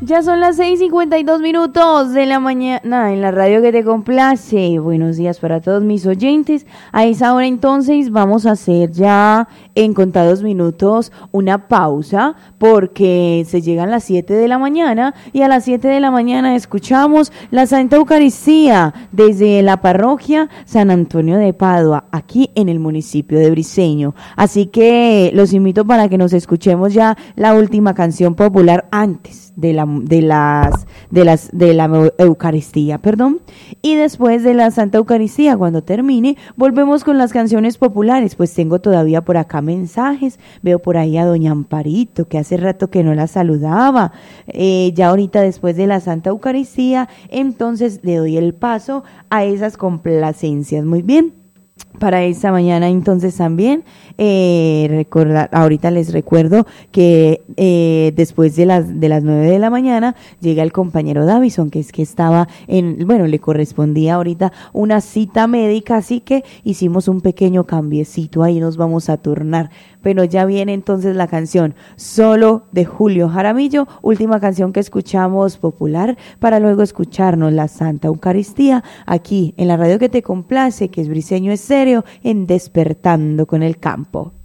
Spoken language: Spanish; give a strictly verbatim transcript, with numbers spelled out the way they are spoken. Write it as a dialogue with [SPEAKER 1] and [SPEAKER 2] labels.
[SPEAKER 1] Ya son las seis cincuenta y dos minutos de la mañana en la radio que te complace. Buenos días para todos mis oyentes. A esa hora entonces vamos a hacer ya en contados minutos una pausa porque se llegan las siete de la mañana y a las siete de la mañana escuchamos la Santa Eucaristía desde la parroquia San Antonio de Padua, aquí en el municipio de Briceño. Así que los invito para que nos escuchemos ya la última canción popular antes de la de las de las de la Eucaristía, perdón, y después de la Santa Eucaristía, cuando termine, volvemos con las canciones populares. Pues tengo todavía por acá mensajes, veo por ahí a doña Amparito, que hace rato que no la saludaba, eh, ya ahorita después de la Santa Eucaristía, entonces le doy el paso a esas complacencias. Muy bien. Para esta mañana entonces también eh, recordar, ahorita les recuerdo que eh, después de las de las nueve de la mañana llega el compañero Davison, que es que estaba en, bueno, le correspondía ahorita una cita médica, así que hicimos un pequeño cambiecito, ahí nos vamos a turnar, pero ya viene entonces la canción Solo de Julio Jaramillo, última canción que escuchamos popular, para luego escucharnos la Santa Eucaristía aquí en la radio que te complace, que es Briceño Estéreo, en Despertando con el Campo.